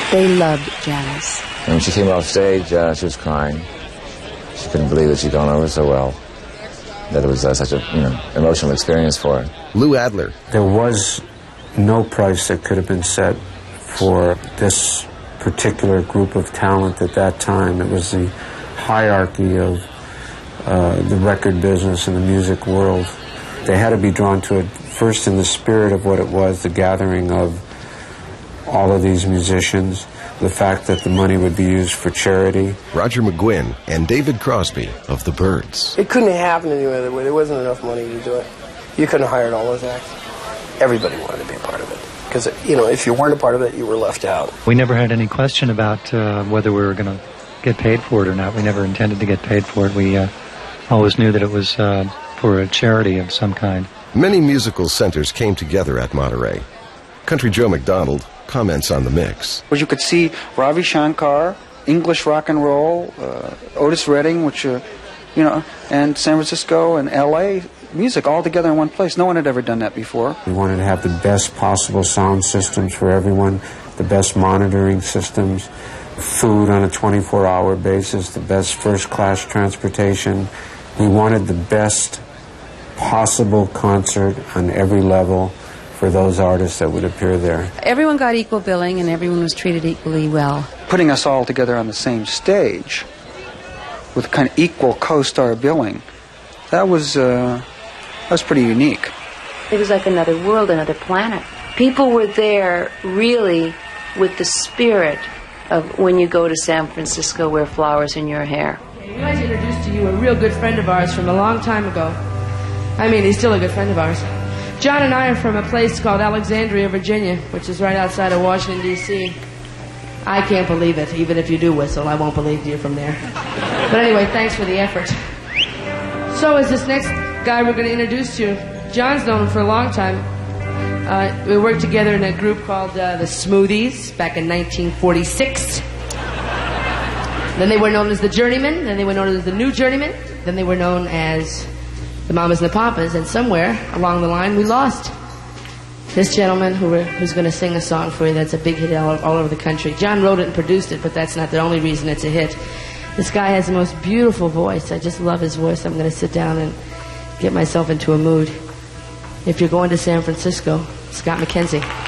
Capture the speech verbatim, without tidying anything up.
They loved Janis. And when she came off stage, uh, she was crying. She couldn't believe that she'd gone over so well, that it was uh, such a you know emotional experience for her. Lou Adler. There was no price that could have been set for this particular group of talent at that time. It was the hierarchy of uh, the record business and the music world. They had to be drawn to it first in the spirit of what it was, the gathering of all of these musicians, the fact that the money would be used for charity. Roger McGuinn and David Crosby of the Byrds. It couldn't have happened any other way. There wasn't enough money to do it. You couldn't have hired all those acts. Everybody wanted to be a part of it. Because, you know, if you weren't a part of it, you were left out. We never had any question about uh, whether we were going to get paid for it or not. We never intended to get paid for it. We uh, always knew that it was uh, for a charity of some kind. Many musical centers came together at Monterey. Country Joe McDonald comments on the mix. Well, you could see Ravi Shankar, English rock and roll, uh, Otis Redding, which, uh, you know, and San Francisco and L A music all together in one place. No one had ever done that before. We wanted to have the best possible sound systems for everyone, the best monitoring systems, food on a twenty-four hour basis, the best first-class transportation. We wanted the best possible concert on every level for those artists that would appear there. Everyone got equal billing and everyone was treated equally well. Putting us all together on the same stage with kind of equal co-star billing, that was, uh, that was pretty unique. It was like another world, another planet. People were there really with the spirit of when you go to San Francisco, wear flowers in your hair. We'd like to introduce to you a real good friend of ours from a long time ago. I mean, he's still a good friend of ours. John and I are from a place called Alexandria, Virginia, which is right outside of Washington, D C I can't believe it. Even if you do whistle, I won't believe you're from there. But anyway, thanks for the effort. So is this next guy we're going to introduce you. John's known him for a long time. Uh, we worked together in a group called uh, the Smoothies back in nineteen forty-six. Then they were known as the Journeymen. Then they were known as the New Journeymen. Then they were known as the Mamas and the Papas, and somewhere along the line we lost this gentleman who were, who's going to sing a song for you that's a big hit all, all over the country. John wrote it and produced it, but that's not the only reason it's a hit. This guy has the most beautiful voice. I just love his voice. I'm going to sit down and get myself into a mood. If you're going to San Francisco, Scott McKenzie.